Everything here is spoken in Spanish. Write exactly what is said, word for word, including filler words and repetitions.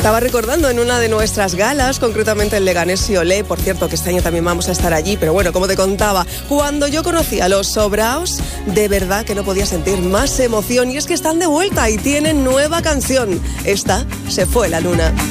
Estaba recordando en una de nuestras galas, concretamente en Leganés y Olé, por cierto que este año también vamos a estar allí, pero bueno, como te contaba, cuando yo conocí a Los Sobraos, de verdad que no podía sentir más emoción, y es que están de vuelta y tienen nueva canción. Esta, Se fue la luna.